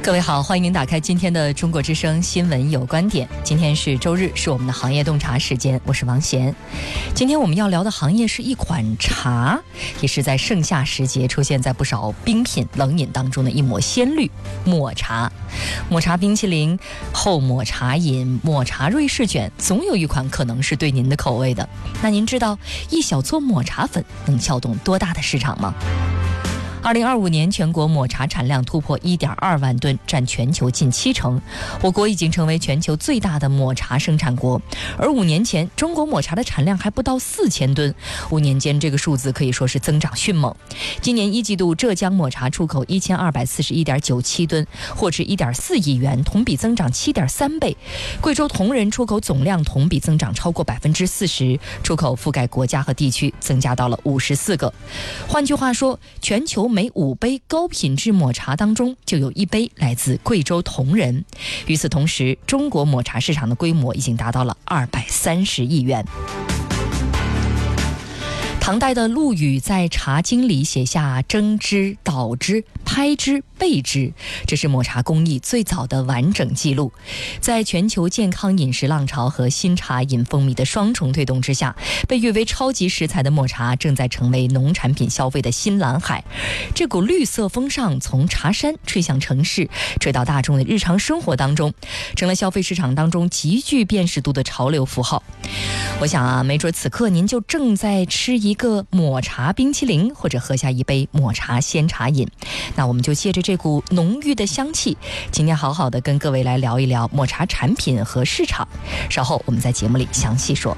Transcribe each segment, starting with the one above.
各位好，欢迎您打开今天的中国之声新闻有观点。今天是周日，是我们的行业洞察时间，我是王贤。今天我们要聊的行业是一款茶，也是在盛夏时节出现在不少冰品冷饮当中的一抹鲜绿——抹茶。抹茶冰淇淋、厚抹茶饮、抹茶瑞士卷，总有一款可能是对您的口味的。那您知道一小撮抹茶粉能撬动多大的市场吗？2025年全国抹茶产量突破1.2万吨，占全球近70%。我国已经成为全球最大的抹茶生产国，而5年前中国抹茶的产量还不到4000吨，5年间这个数字可以说是增长迅猛。今年1季度浙江抹茶出口1241.97吨，获值1.4亿元，同比增长7.3倍。贵州铜仁出口总量同比增长超过40%，出口覆盖国家和地区增加到了54个。换句话说，全球每5杯高品质抹茶当中就有1杯来自贵州铜仁。与此同时，中国抹茶市场的规模已经达到了230亿元。唐代的陆羽在《茶经》里写下蒸汁、捣汁、拍汁、焙汁，这是抹茶工艺最早的完整记录。在全球健康饮食浪潮和新茶饮风靡的双重推动之下，被誉为超级食材的抹茶正在成为农产品消费的新蓝海。这股绿色风尚从茶山吹向城市，吹到大众的日常生活当中，成了消费市场当中极具辨识度的潮流符号。我想没准此刻您就正在吃一个抹茶冰淇淋，或者喝下一杯抹茶鲜茶饮。那我们就借着这股浓郁的香气，今天好好的跟各位来聊一聊抹茶产品和市场。稍后我们在节目里详细说。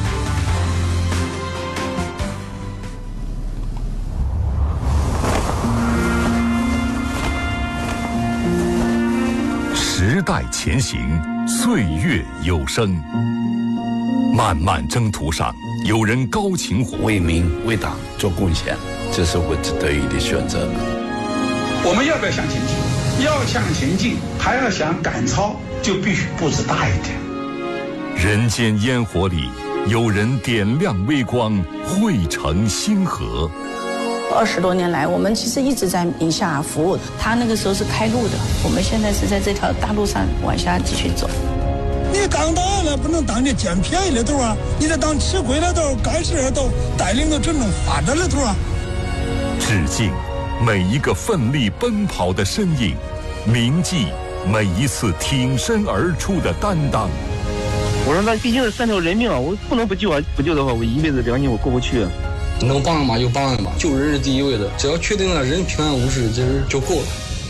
时代前行，岁月有声。漫漫征途上，有人高情火， 为民为党做贡献，这是我得以的选择。 我们要不要向前进？要向前进，还要想赶超，就必须步子大一点。 人间烟火里，有人点亮微光，汇成星河。 20多年来，我们其实一直在宁夏服务。他那个时候是开路的，我们现在是在这条大路上往下继续走。 你当党了不能当你捡便宜的头啊，你得当吃亏的头、干事的头，带领着真正发展的头啊。 致敬每一个奋力奔跑的身影，铭记每一次挺身而出的担当。 我说那毕竟是3条人命啊，我不能不救啊！不救的话，我一辈子良心我过不去。 能帮嘛就帮嘛，救人是第一位的，只要确定了人平安无事，这就够了。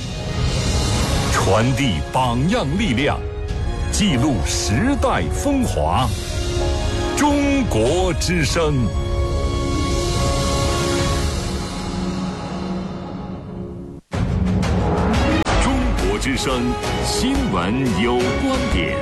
传递榜样力量，记录时代风华。中国之声。中国之声新闻有观点。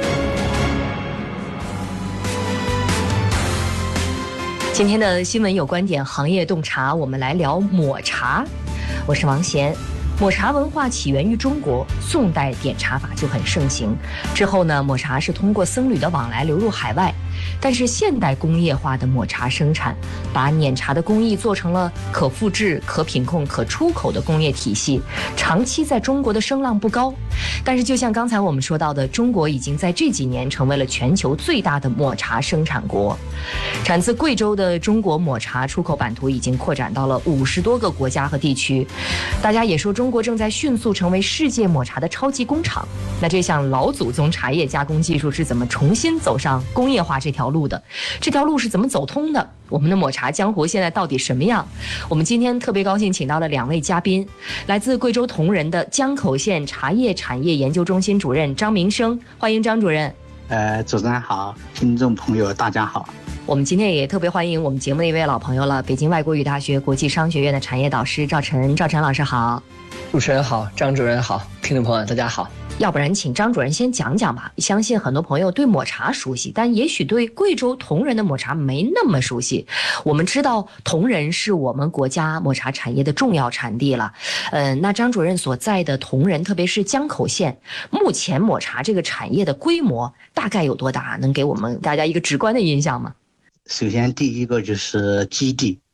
今天的新闻有观点，行业洞察，我们来聊抹茶。我是王贤。抹茶文化起源于中国，宋代点茶法就很盛行。之后呢，抹茶是通过僧侣的往来流入海外。但是现代工业化的抹茶生产，把碾茶的工艺做成了可复制、可品控、可出口的工业体系，长期在中国的声浪不高。但是就像刚才我们说到的，中国已经在这几年成为了全球最大的抹茶生产国。产自贵州的中国抹茶出口版图已经扩展到了50多个国家和地区。大家也说中国正在迅速成为世界抹茶的超级工厂。那这项老祖宗茶叶加工技术是怎么重新走上工业化这条路的？这条路是怎么走通的？我们的抹茶江湖现在到底什么样？我们今天特别高兴请到了2位嘉宾，来自贵州铜仁的江口县茶叶产业研究中心主任张明生，欢迎张主任。 主持人好，听众朋友大家好。 我们今天也特别欢迎我们节目的一位老朋友了，北京外国语大学国际商学院的产业导师赵晨。赵晨老师好。 主持人好，张主任好，听众朋友大家好。 要不然请张主任先讲讲吧。相信很多朋友对抹茶熟悉，但也许对贵州铜仁的抹茶没那么熟悉。我们知道铜仁是我们国家抹茶产业的重要产地了。那张主任所在的铜仁，特别是江口县，目前抹茶这个产业的规模大概有多大？能给我们大家一个直观的印象吗？ 首先第一个就是基地，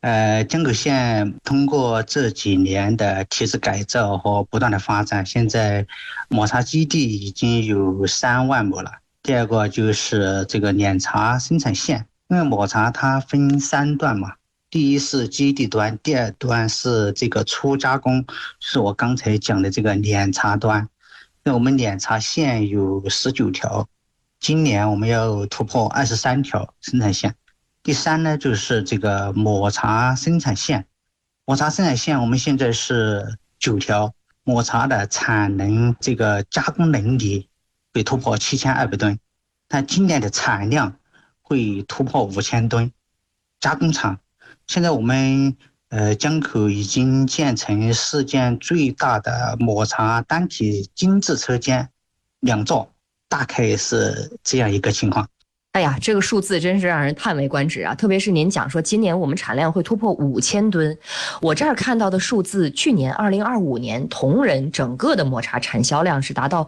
江口县通过这几年的体制改造和不断的发展，现在抹茶基地已经有3万亩了。第二个就是这个碾茶生产线，因为抹茶它分3段嘛，第一是基地端，第二段是这个初加工，是我刚才讲的这个碾茶端。那我们碾茶线有19条，今年我们要突破23条生产线。第3呢，就是这个抹茶生产线。抹茶生产线我们现在是9条，抹茶的产能这个加工能力会突破7200吨，但今年的产量会突破5000吨。加工厂现在我们江口已经建成世界最大的抹茶单体精致车间2座，大概是这样一个情况。 哎呀，这个数字真是让人叹为观止啊！特别是您讲说今年我们产量会突破5000吨，我这儿看到的数字，去年2025年同仁整个的抹茶产销量是达到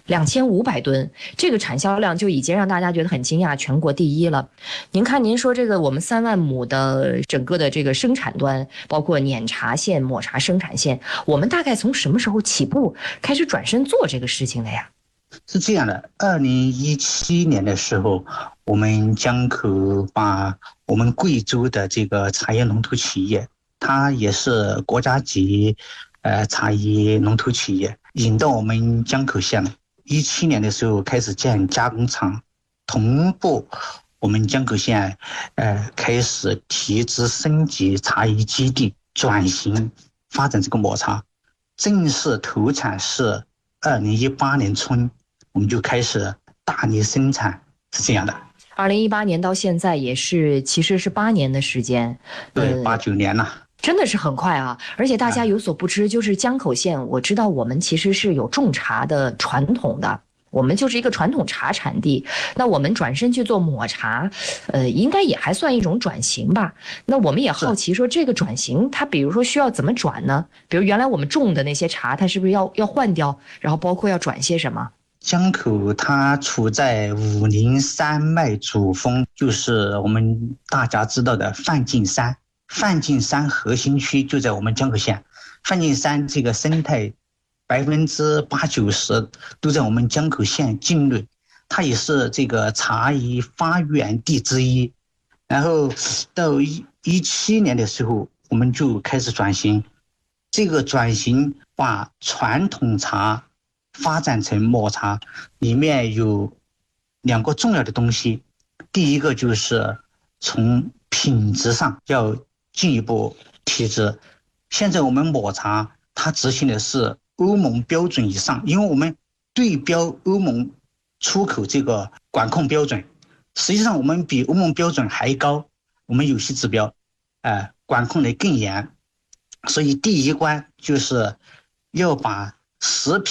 2500吨，这个产销量就已经让大家觉得很惊讶，全国第一了。您看，您说这个我们3万亩的整个的这个生产端，包括碾茶线、抹茶生产线，我们大概从什么时候起步开始转身做这个事情的呀？ 是这样的，2017年的时候，我们江口把我们贵州的这个茶叶龙头企业，它也是国家级茶叶龙头企业，引到我们江口县了。17年的时候开始建加工厂，同步我们江口县开始提质升级茶叶基地，转型发展这个抹茶，正式投产是2018年春。我们就开始大力生产，是这样的。 2018年到现在其实是8年的时间， 对，8、9年了。 真的是很快啊！而且大家有所不知，就是江口县，我知道我们其实是有种茶的传统的，我们就是一个传统茶产地。那我们转身去做抹茶，应该也还算一种转型吧。那我们也好奇说，这个转型它比如说需要怎么转呢？比如原来我们种的那些茶，它是不是要换掉？然后包括要转些什么？ 江口它处在武陵山脉主峰，就是我们大家知道的梵净山。梵净山核心区就在我们江口县，梵净山这个生态80%、90%都在我们江口县境内，它也是这个茶叶发源地之一。然后到17年的时候，我们就开始转型，这个转型把传统茶发展成抹茶，里面有2个重要的东西。第一个就是从品质上要进一步提质。现在我们抹茶它执行的是欧盟标准以上，因为我们对标欧盟出口这个管控标准，实际上我们比欧盟标准还高，我们有些指标管控得更严。所以第一关就是要把食品